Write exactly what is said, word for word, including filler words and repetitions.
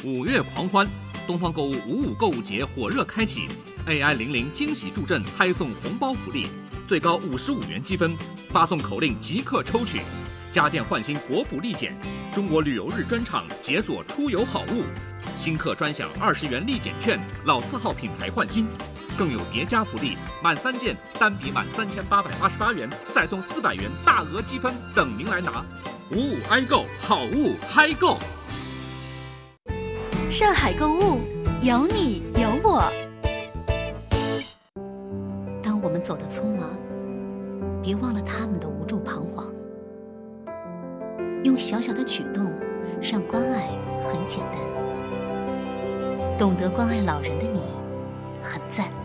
五月狂欢，东方购物五五购物节火热开启 ，A I 零零惊喜助阵，嗨送红包福利，最高五十五元积分，发送口令即刻抽取。家电换新国补立减，中国旅游日专场解锁出游好物，新客专享二十元立减券，老字号品牌换新，更有叠加福利，满三件单笔满三千八百八十八元，再送四百元大额积分等您来拿。五五 i 购，好物嗨购。 上海购物，有你有我。当我们走得匆忙，别忘了他们的无助彷徨。用小小的举动，让关爱很简单。懂得关爱老人的你，很赞。